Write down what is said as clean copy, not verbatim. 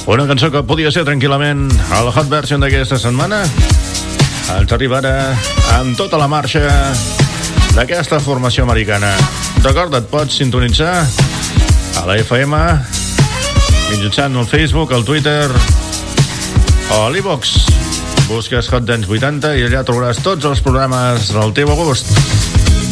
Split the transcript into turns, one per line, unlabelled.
Una cançó que podia ser tranquil·lament a la Hot Version d'aquesta setmana ens arriba ara amb tota la marxa d'aquesta formació americana. Recorda't, pots sintonitzar a la FM mitjançant el Facebook, el Twitter o a l'Ivox. Busques Hot Dance 80 i allà trobaràs tots els programes del teu gust.